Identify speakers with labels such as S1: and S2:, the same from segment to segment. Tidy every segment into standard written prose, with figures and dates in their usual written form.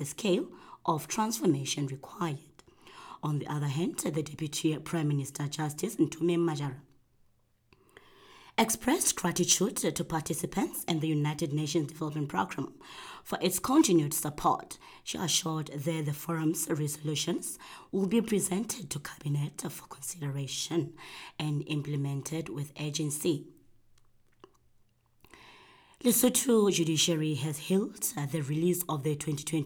S1: the scale of transformation required. On the other hand, the Deputy Prime Minister Justice Ntumi Majara expressed gratitude to participants in the United Nations Development Programme for its continued support. She assured that the forum's resolutions will be presented to Cabinet for consideration and implemented with urgency. Lesotho Judiciary has hailed the release of the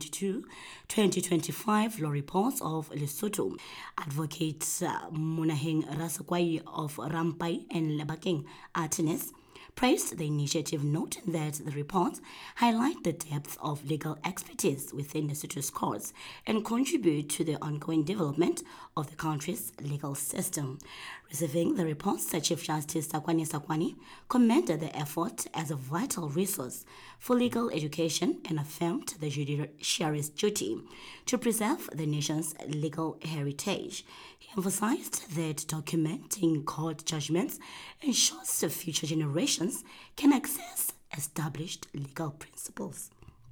S1: 2022-2025 law reports of Lesotho. Advocate Monaheng Rasakwai of Rampai and Lebakeng Artenes praised the initiative, noting that the reports highlight the depth of legal expertise within Lesotho's courts and contribute to the ongoing development of the country's legal system. Receiving the reports, Chief Justice Sakwani commended the effort as a vital resource for legal education and affirmed the judiciary's duty to preserve the nation's legal heritage. He emphasized that documenting court judgments ensures the future generations can access established legal principles.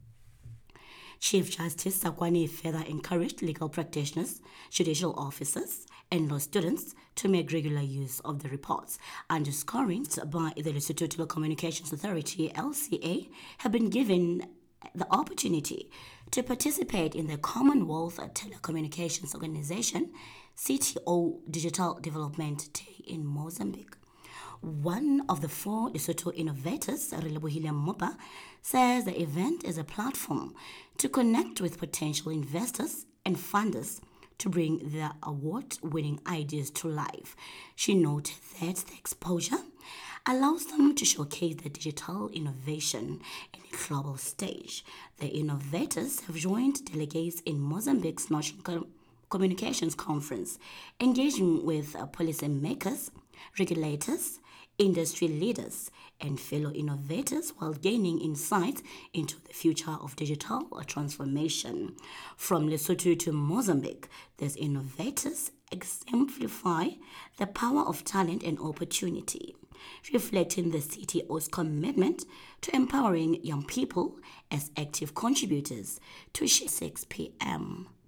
S1: Chief Justice Sakwani further encouraged legal practitioners, judicial officers, and law students to make regular use of the reports, underscoring by the Lesotho Telecommunications Authority (LCA) have been given the opportunity to participate in the Commonwealth Telecommunications Organization CTO Digital Development Day in Mozambique. One of the 4 Lesotho innovators, Relebohile Mopa, says the event is a platform to connect with potential investors and funders to bring their award-winning ideas to life. She noted that the exposure allows them to showcase their digital innovation in a global stage. The innovators have joined delegates in Mozambique's National Communications Conference, engaging with policymakers, regulators, industry leaders, and fellow innovators while gaining insights into the future of digital transformation. From Lesotho to Mozambique, these innovators exemplify the power of talent and opportunity, reflecting the CTO's commitment to empowering young people as active contributors to 6 p.m.